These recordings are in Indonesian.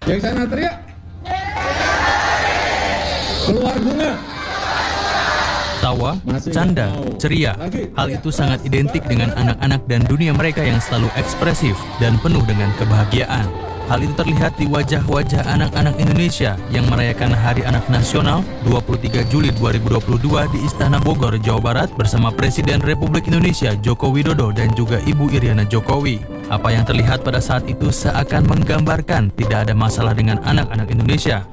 Yang sana teriak. Keluar bunga. Tawa, canda, ceria. Hal itu sangat identik dengan anak-anak dan dunia mereka yang selalu ekspresif dan penuh dengan kebahagiaan. Hal itu terlihat di wajah-wajah anak-anak Indonesia yang merayakan Hari Anak Nasional 23 Juli 2022 di Istana Bogor, Jawa Barat bersama Presiden Republik Indonesia Joko Widodo dan juga Ibu Iriana Jokowi. Apa yang terlihat pada saat itu seakan menggambarkan tidak ada masalah dengan anak-anak Indonesia.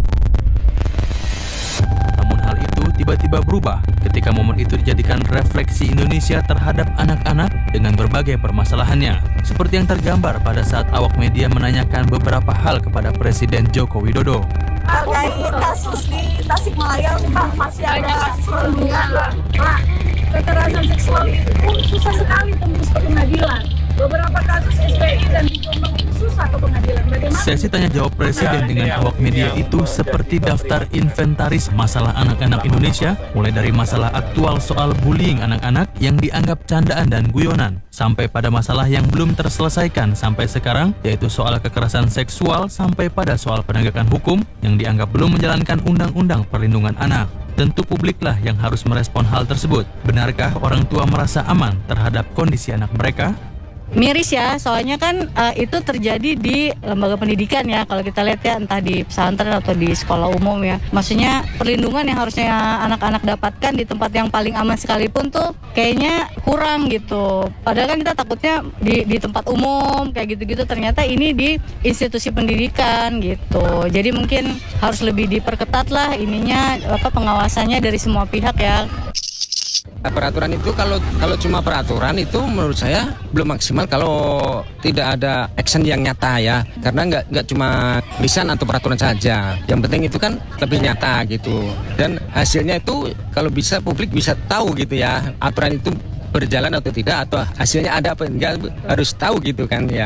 Tiba-tiba berubah ketika momen itu dijadikan refleksi Indonesia terhadap anak-anak dengan berbagai permasalahannya. Seperti yang tergambar pada saat awak media menanyakan beberapa hal kepada Presiden Joko Widodo. Terkait kasus di Tasikmalaya, Pak, masih ada kasus perundungan, Pak. Kekerasan seksual itu susah sekali tembus ke pengadilan. Beberapa kasus SBY dan di Jombang itu susah ke pengadilan. Bagaimana? Sesi tanya jawab Presiden dengan awak media itu seperti daftar inventaris masalah anak-anak Indonesia, mulai dari masalah aktual soal bullying anak-anak yang dianggap candaan dan guyonan, sampai pada masalah yang belum terselesaikan sampai sekarang, yaitu soal kekerasan seksual sampai pada soal penegakan hukum yang dianggap belum menjalankan undang-undang perlindungan anak. Tentu publiklah yang harus merespon hal tersebut. Benarkah orang tua merasa aman terhadap kondisi anak mereka? Miris ya, soalnya kan itu terjadi di lembaga pendidikan ya. Kalau kita lihat ya, entah di pesantren atau di sekolah umum ya. Maksudnya perlindungan yang harusnya anak-anak dapatkan di tempat yang paling aman sekalipun tuh kayaknya kurang gitu. Padahal kan kita takutnya di tempat umum kayak gitu-gitu, ternyata ini di institusi pendidikan gitu. Jadi mungkin harus lebih diperketat lah ininya, pengawasannya dari semua pihak ya. Peraturan itu kalau cuma peraturan itu menurut saya belum maksimal kalau tidak ada action yang nyata ya, karena nggak cuma lisan atau peraturan saja, yang penting itu kan lebih nyata gitu, dan hasilnya itu kalau bisa publik bisa tahu gitu ya, aturan itu berjalan atau tidak, atau hasilnya ada apa enggak harus tahu gitu kan ya.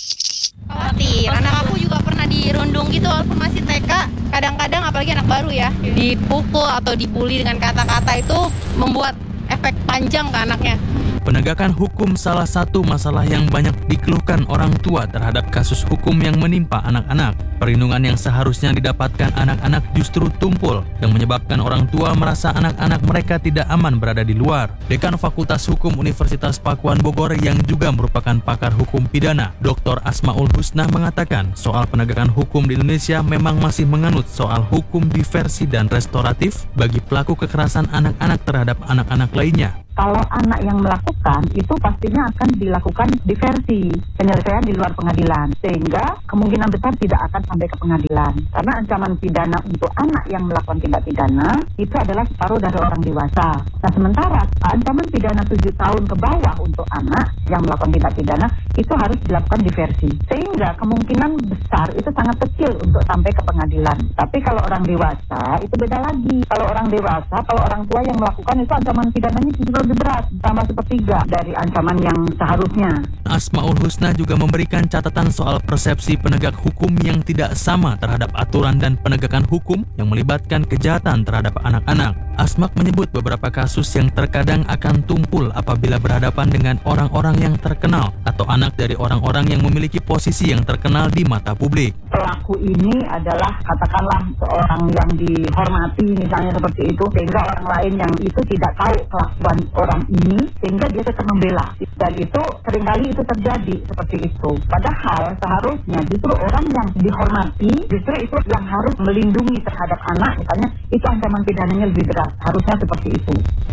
Khawatir, anak aku juga pernah dirundung gitu walaupun masih TK. Kadang-kadang apalagi anak baru ya, dipukul atau dibully dengan kata-kata itu membuat efek panjang ke anaknya. Penegakan hukum salah satu masalah yang banyak dikeluhkan orang tua terhadap kasus hukum yang menimpa anak-anak. Perlindungan yang seharusnya didapatkan anak-anak justru tumpul, yang menyebabkan orang tua merasa anak-anak mereka tidak aman berada di luar. Dekan Fakultas Hukum Universitas Pakuan Bogor yang juga merupakan pakar hukum pidana, Dr. Asmaul Husna mengatakan soal penegakan hukum di Indonesia memang masih menganut soal hukum diversi dan restoratif bagi pelaku kekerasan anak-anak terhadap anak-anak lainnya. Kalau anak yang melakukan itu pastinya akan dilakukan diversi, penyelesaian di luar pengadilan, sehingga kemungkinan besar tidak akan sampai ke pengadilan. Karena ancaman pidana untuk anak yang melakukan tindak pidana itu adalah separuh dari orang dewasa. Nah, sementara ancaman pidana 7 tahun ke bawah untuk anak yang melakukan tindak pidana itu harus dilakukan diversi, sehingga kemungkinan besar itu sangat kecil untuk sampai ke pengadilan. Tapi kalau orang dewasa itu beda lagi. Kalau orang dewasa, kalau orang tua yang melakukan itu ancaman pidananya justru lebih berat, tambah sepertiga dari ancaman yang seharusnya. Asmaul Husna juga memberikan catatan soal persepsi penegak hukum yang tidak sama terhadap aturan dan penegakan hukum yang melibatkan kejahatan terhadap anak-anak. Asmak menyebut beberapa kasus yang terkadang akan tumpul apabila berhadapan dengan orang-orang yang terkenal atau anak dari orang-orang yang memiliki posisi yang terkenal di mata publik. Pelaku ini adalah katakanlah seorang yang dihormati misalnya seperti itu, sehingga orang lain yang itu tidak tahu kelakuan orang ini sehingga dia tetap membela, dan itu seringkali itu terjadi seperti itu. Padahal seharusnya justru orang yang dihormati justru itu yang harus melindungi terhadap anak, misalnya itu ancaman pidananya lebih berat, harusnya seperti itu.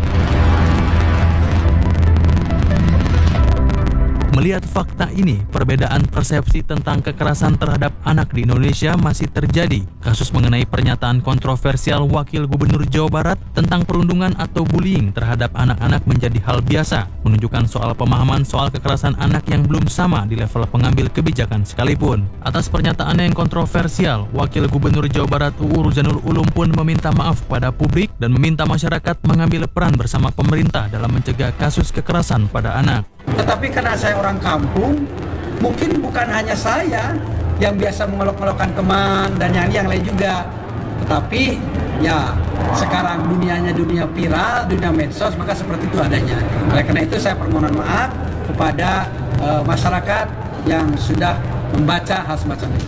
Melihat fakta ini, perbedaan persepsi tentang kekerasan terhadap anak di Indonesia masih terjadi. Kasus mengenai pernyataan kontroversial Wakil Gubernur Jawa Barat tentang perundungan atau bullying terhadap anak-anak menjadi hal biasa, menunjukkan soal pemahaman soal kekerasan anak yang belum sama di level pengambil kebijakan sekalipun. Atas pernyataannya yang kontroversial, Wakil Gubernur Jawa Barat UU Ruzanul Ulum pun meminta maaf pada publik dan meminta masyarakat mengambil peran bersama pemerintah dalam mencegah kasus kekerasan pada anak. Tetapi karena saya orang kampung, mungkin bukan hanya saya yang biasa mengelok-ngelokkan teman dan yang lain juga. Tetapi ya sekarang dunianya dunia viral, dunia medsos, maka seperti itu adanya. Oleh karena itu saya permohonan maaf kepada masyarakat yang sudah membaca hal semacam itu.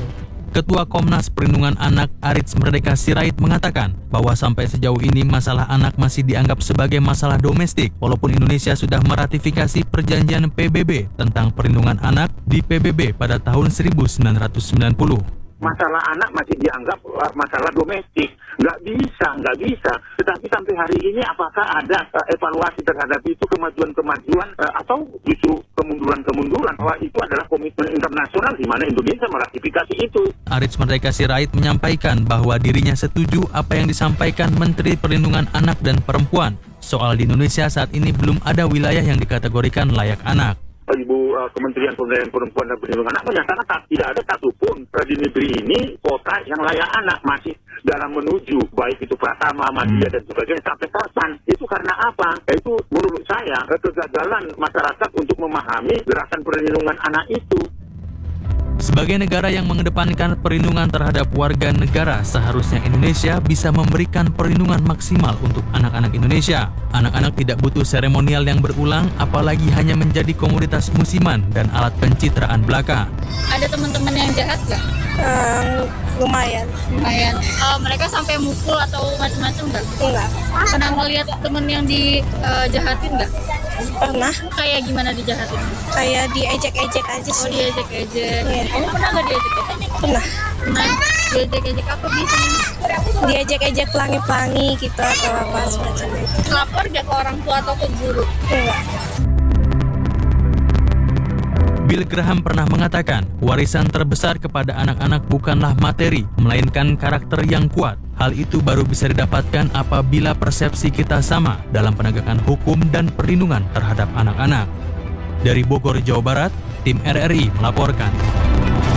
Ketua Komnas Perlindungan Anak Aritz Merdeka Sirait mengatakan bahwa sampai sejauh ini masalah anak masih dianggap sebagai masalah domestik walaupun Indonesia sudah meratifikasi perjanjian PBB tentang perlindungan anak di PBB pada tahun 1990. Masalah anak masih dianggap masalah domestik. Nggak bisa. Tetapi sampai hari ini apakah ada evaluasi terhadap itu, kemajuan-kemajuan atau justru kemunduran-kemunduran, bahwa itu adalah komitmen internasional di mana Indonesia meratifikasi itu. Aritz Merdeka Sirait menyampaikan bahwa dirinya setuju apa yang disampaikan Menteri Perlindungan Anak dan Perempuan. Soal di Indonesia saat ini belum ada wilayah yang dikategorikan layak anak. Ibu Kementerian Pemberdayaan Perempuan dan Perlindungan Anak menyatakan tidak ada satupun di negeri ini kota yang layak anak, masih dalam menuju, baik itu Pratama, Madya dan sebagainya. Sampai kapan? Itu karena apa? Itu menurut saya kegagalan masyarakat untuk memahami gerakan perlindungan anak itu. Sebagai negara yang mengedepankan perlindungan terhadap warga negara, seharusnya Indonesia bisa memberikan perlindungan maksimal untuk anak-anak Indonesia. Anak-anak tidak butuh seremonial yang berulang, apalagi hanya menjadi komoditas musiman dan alat pencitraan belaka. Ada teman-teman yang jahat nggak? Lumayan. Mereka sampai mukul atau macam-macam nggak? Enggak. Pernah ngeliat temen yang dijahatin nggak? Pernah. Kayak gimana dijahatin? Kayak diejek-ejek aja Oh, sih. diejek-ejek. Iya. Kamu pernah nggak diejek-ejek? Pernah. Pernah. Diejek-ejek apa biasanya? Diejek-ejek pelangi-pelangi gitu atau apa semacamnya. Lapor nggak ke orang tua atau ke guru? Enggak. Bill Graham pernah mengatakan, warisan terbesar kepada anak-anak bukanlah materi, melainkan karakter yang kuat. Hal itu baru bisa didapatkan apabila persepsi kita sama dalam penegakan hukum dan perlindungan terhadap anak-anak. Dari Bogor, Jawa Barat, tim RRI melaporkan.